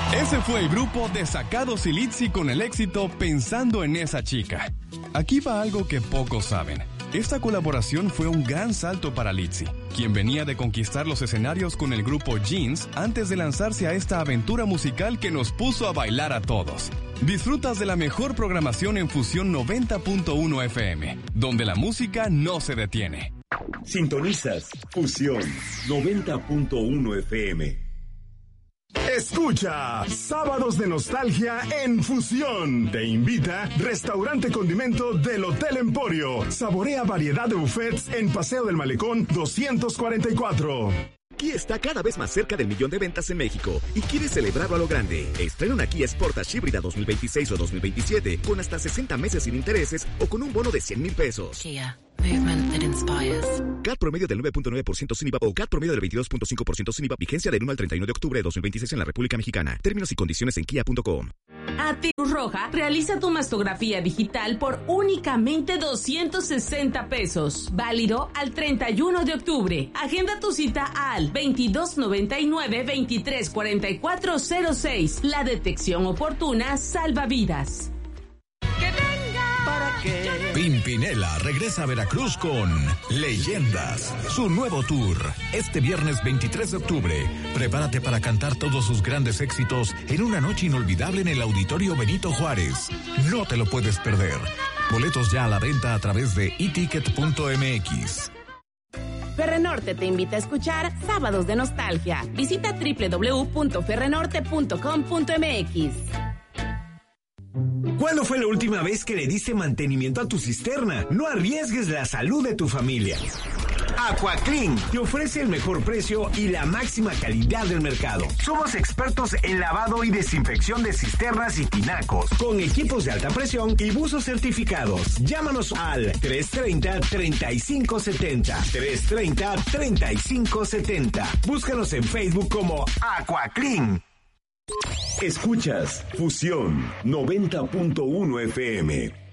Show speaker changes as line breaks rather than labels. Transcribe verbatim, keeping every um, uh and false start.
Ese fue el grupo Desacados y Litzy con el éxito Pensando en esa chica. Aquí va algo que pocos saben. Esta colaboración fue un gran salto para Litzy, quien venía de conquistar los escenarios con el grupo Jeans antes de lanzarse a esta aventura musical que nos puso a bailar a todos. Disfrutas de la mejor programación en Fusión noventa punto uno F M, donde la música no se detiene.
Sintonizas Fusión noventa punto uno F M.
Escucha Sábados de Nostalgia en Fusión. Te invita Restaurante Condimento del Hotel Emporio. Saborea variedad de buffets en Paseo del Malecón doscientos cuarenta y cuatro.
Kia está cada vez más cerca del millón de ventas en México y quiere celebrarlo a lo grande. Estrena una Kia Sportage híbrida dos mil veintiséis o dos mil veintisiete con hasta sesenta meses sin intereses o con un bono de cien mil pesos.
Kia. Movement that inspires.
C A T promedio del nueve punto nueve por ciento sin I V A o C A T promedio del veintidós punto cinco por ciento sin I V A. Vigencia del uno al treinta y uno de octubre de dos mil veintiséis en la República Mexicana. Términos y condiciones en kia punto com.
A ti, Cruz Roja, realiza tu mastografía digital por únicamente doscientos sesenta pesos. Válido al treinta y uno de octubre. Agenda tu cita al veintidós noventa y nueve, veintitrés cuarenta y cuatro cero seis. La detección oportuna salva vidas.
Pimpinela regresa a Veracruz con Leyendas, su nuevo tour. Este viernes veintitrés de octubre, prepárate para cantar todos sus grandes éxitos en una noche inolvidable en el Auditorio Benito Juárez. No te lo puedes perder. Boletos ya a la venta a través de e ticket punto m x.
Ferrenorte te invita a escuchar Sábados de Nostalgia. Visita doble u doble u doble u punto ferrenorte punto com punto m x.
¿Cuándo fue la última vez que le diste mantenimiento a tu cisterna? No arriesgues la salud de tu familia. AquaClean te ofrece el mejor precio y la máxima calidad del mercado. Somos expertos en lavado y desinfección de cisternas y tinacos, con equipos de alta presión y buzos certificados. Llámanos al tres treinta, treinta y cinco setenta. tres treinta, treinta y cinco setenta. Búscanos en Facebook como AquaClean.
Escuchas Fusión noventa punto uno F M.